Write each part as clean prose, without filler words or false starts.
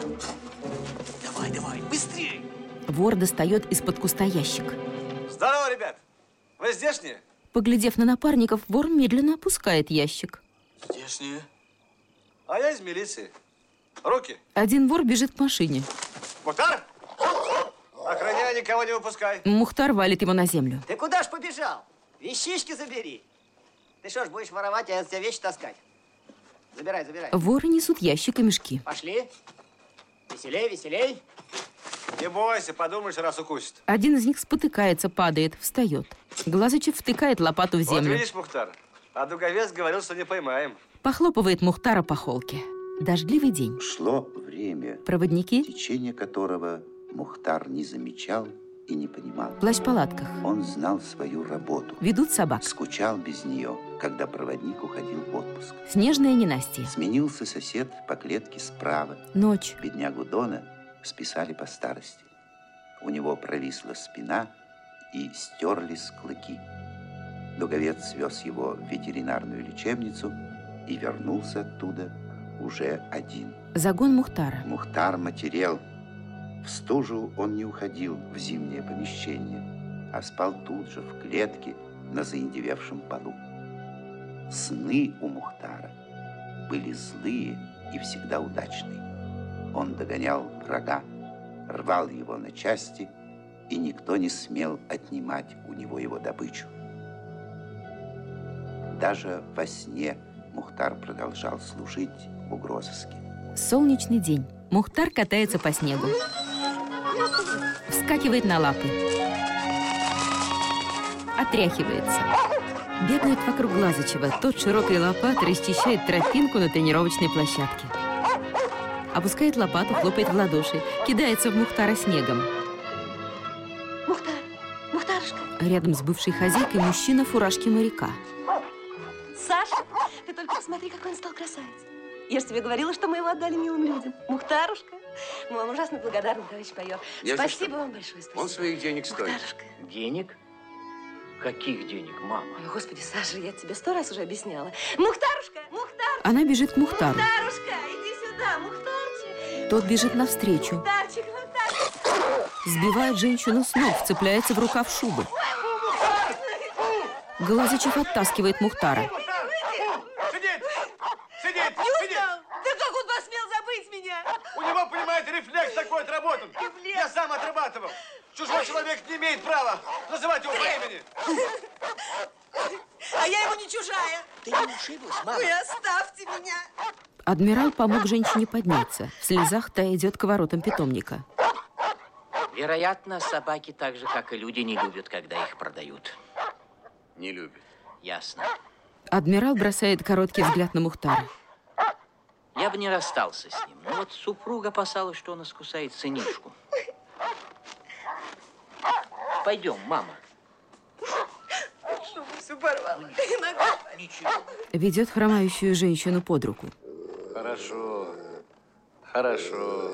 Давай, давай, быстрее! Вор достает из-под куста ящик. Здорово, ребят! Вы здешние? Поглядев на напарников, вор медленно опускает ящик. Здешние. А я из милиции. Руки. Один вор бежит к машине. Мухтар! Охраняй, никого не выпускай. Мухтар валит его на землю. Ты куда ж побежал? Вещички забери. Ты что ж, будешь воровать, а я за тебя вещи таскать? Забирай, забирай. Воры несут ящик и мешки. Пошли. Веселей, веселей. Не бойся, подумаешь, раз укусит. Один из них спотыкается, падает, встает. Глазычев втыкает лопату в землю. Вот видишь, Мухтар, а Дуговец говорил, что не поймаем. Похлопывает Мухтара по холке. Дождливый день. Шло время, Проводники, течение которого Мухтар не замечал и не понимал. плащ в палатках. Он знал свою работу. Ведут собак. Скучал без нее, когда проводник уходил в отпуск. Снежное ненастье. Сменился сосед по клетке справа. Ночь. Беднягу Дона списали по старости. У него провисла спина и стерлись клыки. Дуговец свез его в ветеринарную лечебницу и вернулся оттуда уже один. Загон Мухтара. Мухтар матерел. В стужу он не уходил в зимнее помещение, а спал тут же, в клетке, на заиндевевшем полу. Сны у Мухтара были злые и всегда удачные. Он догонял врага, рвал его на части, и никто не смел отнимать у него его добычу. Даже во сне Мухтар продолжал служить в угрозыске. Солнечный день. Мухтар катается по снегу. Вскакивает на лапы. Отряхивается. Бегает вокруг Глазычева. Тот широкой лопатой расчищает тропинку на тренировочной площадке. Опускает лопату, хлопает в ладоши. Кидается в Мухтара снегом. Мухтар, Мухтарушка. Рядом с бывшей хозяйкой мужчина в фуражке моряка. Саша, ты только посмотри, какой он стал красавец. Я же тебе говорила, что мы его отдали милым людям. Мухтарушка. Мы вам ужасно благодарны, товарищ майор. Спасибо вам большое, спасибо. Он своих денег стоит. Мухтарушка. Денег? Каких денег, мама? Ой, Господи, Саша, я тебе 100 раз уже объясняла. Мухтарушка, Мухтар! Она бежит к Мухтару. Мухтарушка, иди сюда, Мухтарчик. Тот бежит навстречу. Мухтарчик, Мухтарчик. Сбивает женщину с ног, вцепляется в рукав шубы. Глазычев оттаскивает Мухтара. Сидеть! Да как он посмел забыть меня? У него, понимаете, рефлекс такой отработан. Я сам отрабатывал. Чужой человек не имеет права называть его по имени. А я ему не чужая. Ты не ушиблась, мама? Вы оставьте меня. Адмирал помог женщине подняться. В слезах та идет к воротам питомника. Вероятно, собаки так же, как и люди, не любят, когда их продают. Не любит. Ясно. Адмирал бросает короткий взгляд на Мухтара. Я бы не расстался с ним. Но вот супруга опасалась, что он искусает сынишку. Пойдем, мама. Шубу всю порвала. Ничего. Ведет хромающую женщину под руку. Хорошо. Хорошо.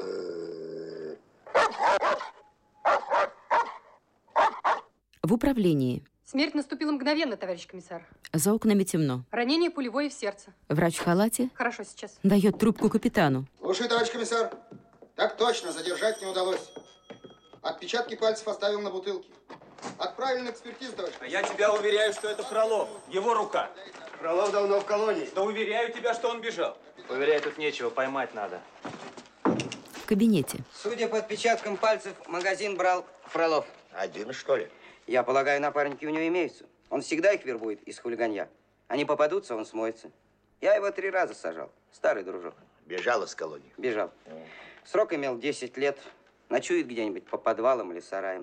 В управлении. Смерть наступила мгновенно, товарищ комиссар. За окнами темно. Ранение пулевое в сердце. Врач в халате Хорошо сейчас. дает трубку капитану. Слушай, товарищ комиссар. Так точно, задержать не удалось. Отпечатки пальцев оставил на бутылке. Отправили на экспертизу, товарищ комиссар. Я тебя уверяю, что это Фролов. Его рука. Фролов давно в колонии. Да уверяю тебя, что он бежал. Уверяю, тут нечего, поймать надо. В кабинете. Судя по отпечаткам пальцев, магазин брал Фролов. Один, что ли? Я полагаю, напарники у него имеются. Он всегда их вербует из хулиганья. Они попадутся, он смоется. Я его 3 раза сажал. Старый дружок. Бежал из колонии. Бежал. Срок имел 10 лет. Ночует где-нибудь по подвалам или сараям.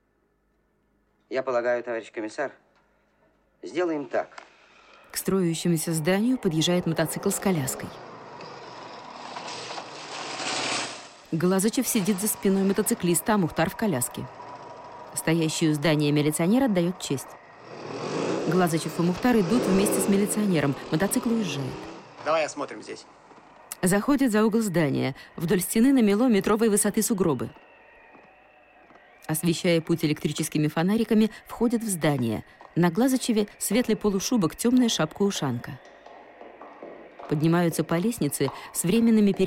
Я полагаю, товарищ комиссар, сделаем так. К строящемуся зданию подъезжает мотоцикл с коляской. Глазычев сидит за спиной мотоциклиста, а Мухтар в коляске. Стоящий у здания милиционер отдает честь. Глазычев и Мухтар идут вместе с милиционером. Мотоцикл уезжает. Давай осмотрим здесь. Заходит за угол здания. Вдоль стены намело метровой высоты сугробы. Освещая путь электрическими фонариками, входит в здание. На Глазычеве светлый полушубок, темная шапка-ушанка. Поднимаются по лестнице с временными